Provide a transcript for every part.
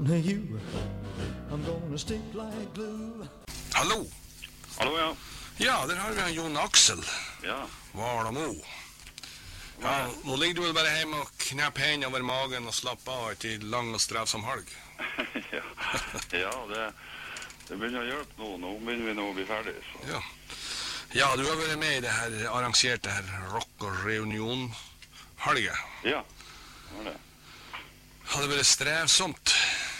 to you. I'm gonna stick like glue. Hallo. Hallo, ja. Ja, der har vi en Jon Aksel. Ja. Valamo. Ja, nå ligger du vel bare hjemme og knepp hendene over magen og slapper av etter lang og strevsom helg. Ja, det begynner å hjelpe nå. Nå begynner vi nå å bli ferdig. Så. Ja, du har vært med i det her arrangerte her rock- og reunion-helget. Ja, det var det. Har det vært strevsomt?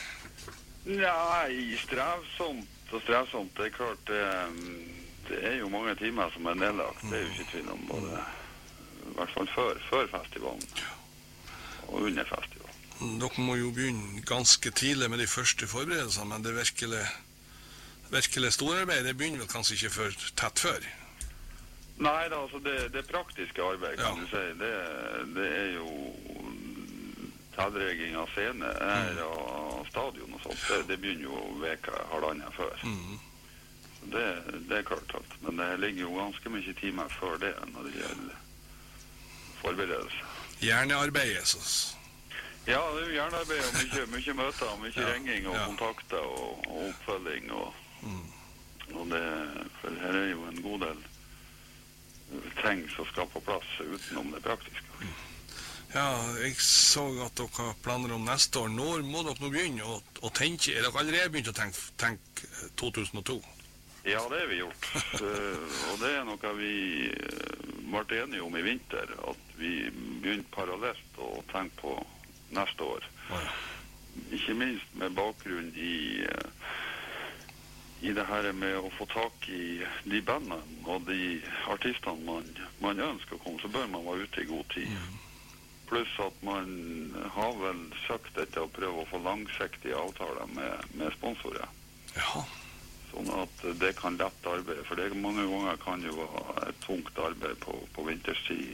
Nei, strevsomt. Det er klart, det er jo mange timer som er nedlagt. Det er jo ikke tvil om både, i hvert fall før festivalen og under festivalen. Dere må jo begynne ganske tidlig med de første forberedelsene, men det virkelig store arbeid, det begynner vel kanskje ikke for tett før? Nei, da, altså det praktiske arbeid, kan du si, det er jo tilregging av scene og stadion og sånt. Det begynner jo veka halvannet før. Så det er klart alt. Men det ligger jo ganske mye timer før det når det gjelder forberedelse. Hjernearbeidet, så... Ja, det er jo hjernearbeid og mye møter, mye ringing og kontakter og oppfølging og det, for her er jo en god del ting som skal på plass utenom det praktiske. Ja, jeg så at dere har planer om neste år. Når må dere nå begynne å tenke? Er dere allerede begynt å tenke 2002? Ja, det har vi gjort. Og det er noe vi ble enige om i vinter, at vi begynte parallelt å tenke på neste år. Ikke minst med bakgrunn i det her med å få tak i de bandene og de artistene man ønsker å komme, så bør man være ute i god tid. Pluss at man har vel søkt etter å prøve å få langsiktige avtaler med sponsorer. Ja. Sånn at det kan lette arbeidet, for det mange ganger kan jo være et tungt arbeid på vinterstid.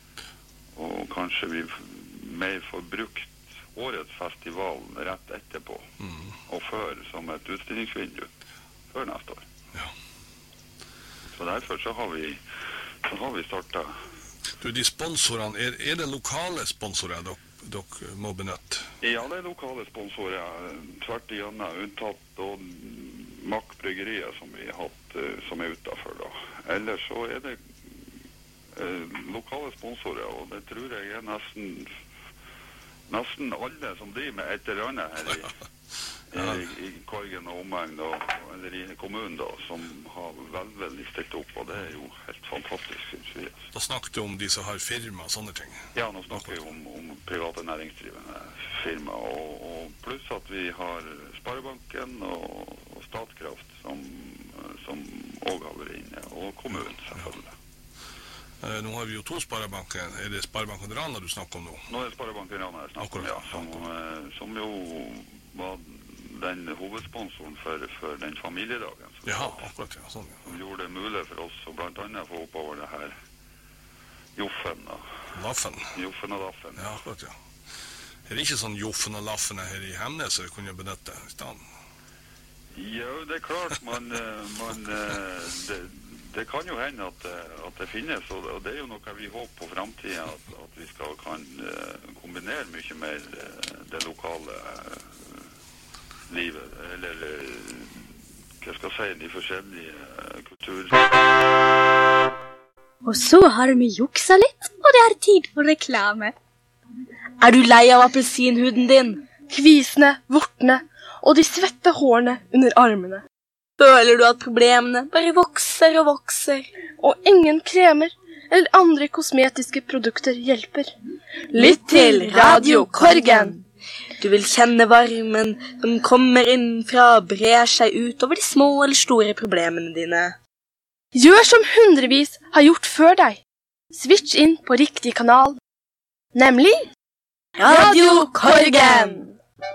Og kanskje vi mer får brukt årets festival rett etterpå, og før som et utstillingsvindu, før neste år. Ja. Så derfor så har vi startet. Du, de sponsorene, er det lokale sponsorer dere må benytte? Ja, det er lokale sponsorer, tvert igjennom, unntatt og Mack Bryggeriet som vi har hatt, som er utenfor da. Ellers så er det lokale sponsorer, og det tror jeg er nesten alle som driver med et eller annet her i Korgen og omegn, eller i kommunen da, som har veldig stilt opp, og det er jo helt fantastisk, synes vi. Da snakker du om de som har firma og sånne ting? Ja, nå snakker vi om private næringsdrivende firma, og pluss at vi har Sparebanken og Statkraft som også har vært inne, og kommunen selvfølgelig. Nå har vi jo to Sparebanker. Er det Sparebanken Rana du snakker om nå? Nå er det Sparebanken Rana jeg snakker om, ja, som jo var den hovedsponsoren for den familiedagen. Ja, akkurat, ja. Sånn, ja. Som gjorde det mulig for oss å blant annet få oppover det her Joffen og... Laffen? Joffen og Laffen. Ja, akkurat, ja. Er det ikke sånn Joffen og Laffen her i Hemnes som vi kunne benytte i stedet? Ja, det er klart, det kan jo hende at det finnes, og det er jo noe vi håper på fremtiden, at vi kan kombinere mye mer det lokale livet, eller hva skal jeg si, de forskjellige kulturer. Og så har vi juksa litt, og det er tid for reklame. Er du lei av appelsinhuden din? Kvisene, vortene og de svette hårene under armene? Føler du at problemene bare vokser og vokser, og ingen kremer eller andre kosmetiske produkter hjelper? Lytt til Radio Korgen! Du vil kjenne varmen som kommer innenfra og brer seg ut over de små eller store problemene dine. Gjør som hundrevis har gjort før deg. Switch inn på riktig kanal, nemlig Radio Korgen!